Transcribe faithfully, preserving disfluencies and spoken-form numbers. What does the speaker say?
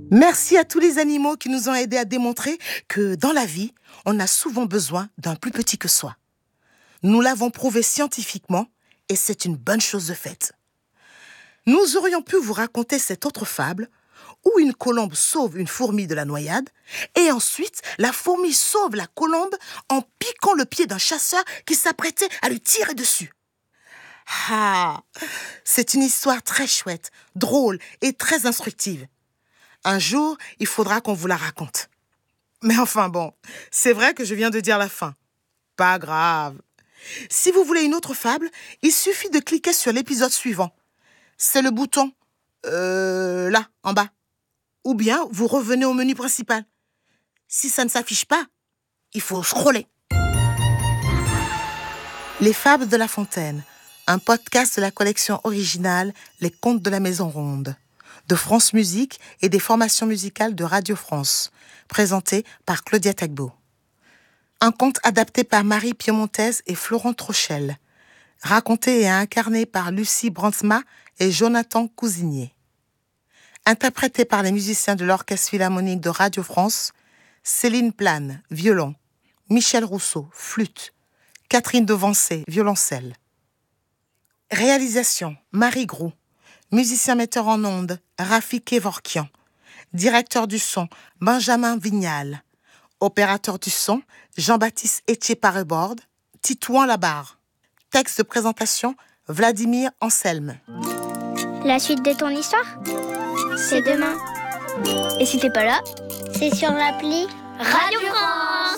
Merci à tous les animaux qui nous ont aidés à démontrer que dans la vie, on a souvent besoin d'un plus petit que soi. Nous l'avons prouvé scientifiquement et c'est une bonne chose de faite. Nous aurions pu vous raconter cette autre fable où une colombe sauve une fourmi de la noyade et ensuite la fourmi sauve la colombe en piquant le pied d'un chasseur qui s'apprêtait à lui tirer dessus. Ah, c'est une histoire très chouette, drôle et très instructive. Un jour, il faudra qu'on vous la raconte. Mais enfin bon, c'est vrai que je viens de dire la fin. Pas grave. Si vous voulez une autre fable, il suffit de cliquer sur l'épisode suivant. C'est le bouton, euh, là, en bas. Ou bien, vous revenez au menu principal. Si ça ne s'affiche pas, il faut scroller. Les Fables de La Fontaine, un podcast de la collection originale Les Contes de la Maison Ronde, de France Musique et des formations musicales de Radio France, présenté par Claudia Tagbo. Un conte adapté par Marie Piemontaise et Florent Trochel, raconté et incarné par Lucie Brandsma et Jonathan Cousinier. Interprété par les musiciens de l'Orchestre Philharmonique de Radio France, Céline Plane, violon, Michel Rousseau, flûte, Catherine Devancé, violoncelle. Réalisation, Marie Groux. Musicien-metteur en ondes, Rafi Kevorkian. Directeur du son, Benjamin Vignal. Opérateur du son, Jean-Baptiste Etché-Pareborde, Titouan Labarre. Texte de présentation, Vladimir Anselme. La suite de ton histoire, c'est demain. Et si t'es pas là, c'est sur l'appli Radio France.